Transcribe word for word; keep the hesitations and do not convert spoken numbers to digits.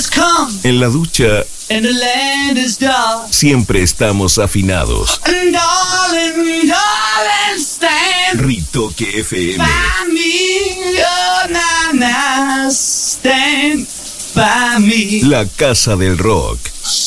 has come. En la ducha And the land is dark. siempre estamos afinados. And darling, darling, stand Ritoque F M. by me. Oh, na, na, stand by me. La casa del rock.